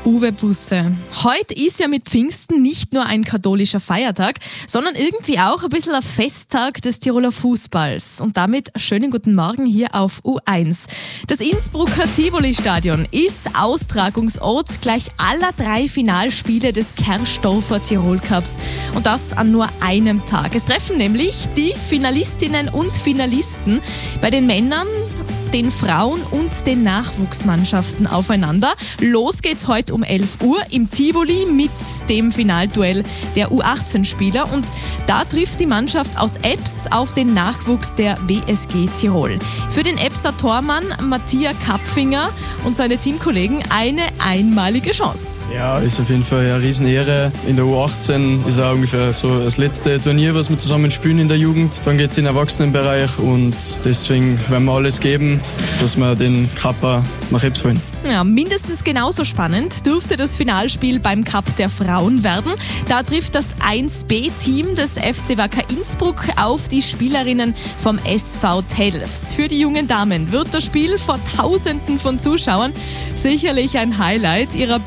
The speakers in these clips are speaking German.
Uwe Busse. Heute ist ja mit Pfingsten nicht nur ein katholischer Feiertag, sondern irgendwie auch ein bisschen ein Festtag des Tiroler Fußballs. Und damit schönen guten Morgen hier auf U1. Das Innsbrucker Tivoli-Stadion ist Austragungsort gleich aller 3 Finalspiele des Kerstorfer Tirol Cups. Und das an nur einem Tag. Es treffen nämlich die Finalistinnen und Finalisten bei den Männern, den Frauen und den Nachwuchsmannschaften aufeinander. Los geht's heute um 11 Uhr im Tivoli mit dem Finalduell der U18-Spieler und da trifft die Mannschaft aus Ebbs auf den Nachwuchs der WSG Tirol. Für den Ebbser Tormann Matthias Kapfinger und seine Teamkollegen eine einmalige Chance. Ja, ist auf jeden Fall eine Riesenehre. In der U18 ist auch ungefähr so das letzte Turnier, was wir zusammen spielen in der Jugend. Dann geht's in den Erwachsenenbereich und deswegen werden wir alles geben, dass wir den Cup nach Ebbs holen. Ja, mindestens genauso spannend dürfte das Finalspiel beim Cup der Frauen werden. Da trifft das 1B-Team des FC Wacker Innsbruck auf die Spielerinnen vom SV Telfs. Für die jungen Damen wird das Spiel vor Tausenden von Zuschauern sicherlich ein Highlight ihrer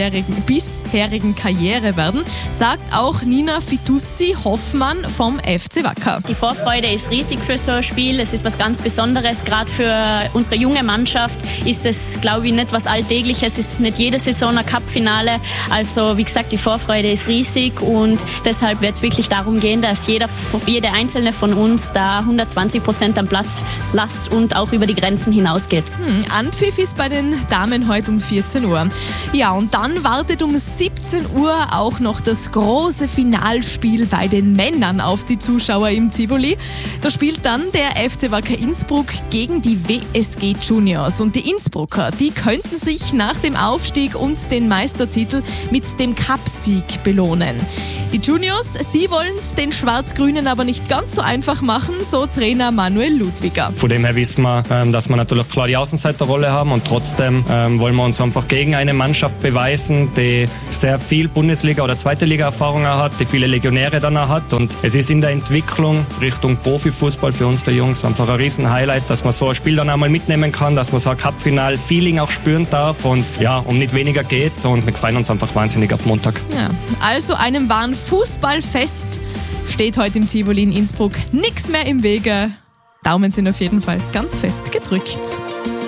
bisherigen Karriere werden, sagt auch Nina Fitussi-Hoffmann vom FC Wacker. Die Vorfreude ist riesig für so ein Spiel. Es ist was ganz Besonderes. Gerade für unsere junge Mannschaft ist es, glaube ich, nicht was Alltägliches. Es ist nicht jede Saison ein Cup-Finale. Also wie gesagt, die Vorfreude ist riesig und deshalb wird es wirklich darum gehen, dass jede einzelne von uns da 120% am Platz lasst und auch über die Grenzen hinausgeht. Anpfiff ist bei den Damen heute um 14 Uhr. Ja, und dann wartet um 17 Uhr auch noch das große Finalspiel bei den Männern auf die Zuschauer im Tivoli. Da spielt dann der FC Wacker Innsbruck gegen die WSG Juniors. Und die Innsbrucker, die könnten sich nach dem Aufstieg und den Meistertitel mit dem Cup-Sieg belohnen. Die Juniors, die wollen es den Schwarz-Grünen aber nicht ganz so einfach machen, so Trainer Manuel Ludwiger. Von dem her wissen wir, dass wir natürlich klar die Außenseiterrolle haben und trotzdem wollen wir uns einfach gegen eine Mannschaft beweisen, die sehr viel Bundesliga- oder Zweite Liga-Erfahrung hat, die viele Legionäre dann auch hat und es ist in der Entwicklung Richtung Profifußball für unsere Jungs einfach ein Riesen-Highlight, dass man so ein Spiel dann einmal mitnehmen kann, dass man so ein Cup-Final-Feeling auch spüren darf und ja, um nicht weniger geht's und wir freuen uns einfach wahnsinnig auf Montag. Ja, also einem wahren Fußballfest steht heute im Tivoli in Innsbruck nichts mehr im Wege. Daumen sind auf jeden Fall ganz fest gedrückt.